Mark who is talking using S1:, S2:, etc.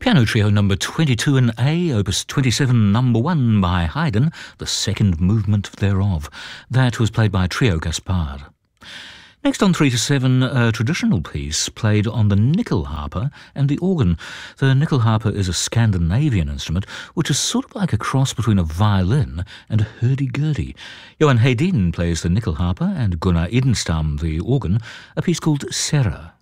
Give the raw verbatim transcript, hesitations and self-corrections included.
S1: Piano Trio number twenty-two in A, opus twenty-seven, number one by Haydn, the second movement thereof. That was played by Trio Gaspard. Next on three to seven, a traditional piece played on the nyckelharpa and the organ. The nyckelharpa is a Scandinavian instrument, which is sort of like a cross between a violin and a hurdy-gurdy. Johan Hedin plays the nyckelharpa and Gunnar Edenstam the organ, a piece called Serra.